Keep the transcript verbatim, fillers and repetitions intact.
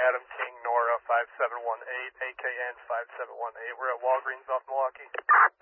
Adam King, Nora five seven one eight, A K N five seven one eight. We're at Walgreens off Milwaukee.